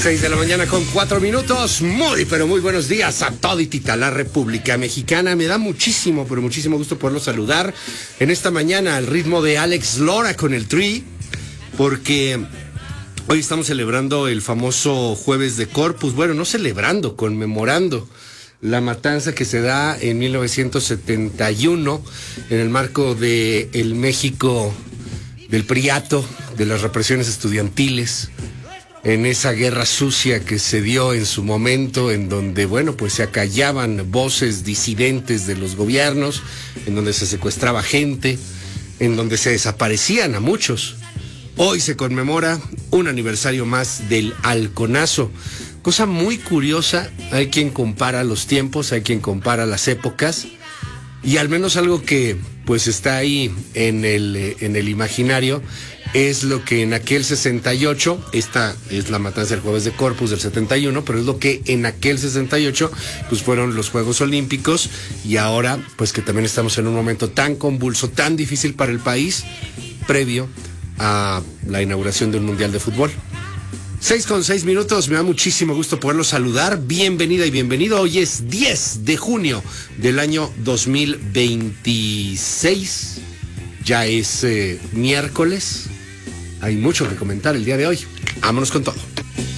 6 de la mañana con 4 minutos. Muy, pero muy buenos días a toditita la República Mexicana. Me da muchísimo, pero muchísimo gusto poderlos saludar en esta mañana al ritmo de Alex Lora con el Tri, porque hoy estamos celebrando el famoso Jueves de Corpus. Bueno, no celebrando, conmemorando la matanza que se da en 1971 en el marco de el México del Priato, de las represiones estudiantiles, en esa guerra sucia que se dio en su momento, en donde, bueno, pues se acallaban voces disidentes de los gobiernos, en donde se secuestraba gente, en donde se desaparecían a muchos. Hoy se conmemora un aniversario más del Halconazo. Cosa muy curiosa, hay quien compara los tiempos, hay quien compara las épocas, y al menos algo que pues está ahí en el imaginario es lo que en aquel 68, esta es la matanza del Jueves de Corpus del 71, pero es lo que en aquel 68 pues fueron los Juegos Olímpicos, y ahora pues que también estamos en un momento tan convulso, tan difícil para el país, previo a la inauguración de un Mundial de Fútbol. 6:06, me da muchísimo gusto poderlo saludar. Bienvenida y bienvenido. Hoy es 10 de junio del año 2026. Ya es miércoles. Hay mucho que comentar el día de hoy. Vámonos con todo.